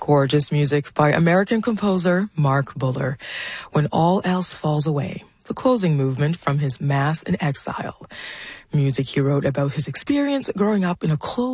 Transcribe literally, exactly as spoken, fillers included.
Gorgeous music by American composer Mark Buller. When All Else Falls Away, the closing movement from his Mass in Exile. Music he wrote about his experience growing up in a closed